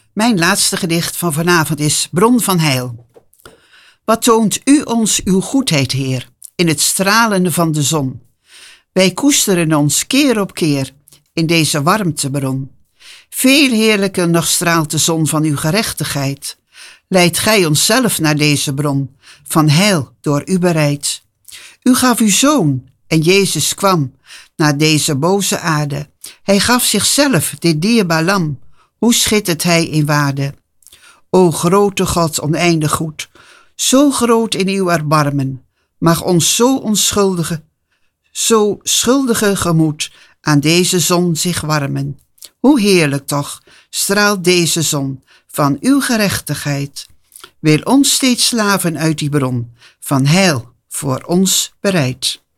Mijn laatste gedicht van vanavond is Bron van Heil. Wat toont u ons uw goedheid, Heer, in het stralen van de zon. Wij koesteren ons keer op keer in deze warmtebron. Veel heerlijker nog straalt de zon van uw gerechtigheid. Leidt gij onszelf naar deze bron, van heil door u bereid. U gaf uw zoon en Jezus kwam naar deze boze aarde. Hij gaf zichzelf, dit dierbaar lam. Hoe schittert hij in waarde? O grote God, oneindig goed, zo groot in uw erbarmen, mag ons zo schuldige gemoed aan deze zon zich warmen. Hoe heerlijk toch straalt deze zon van uw gerechtigheid. Wil ons steeds slaven uit die bron van heil voor ons bereid.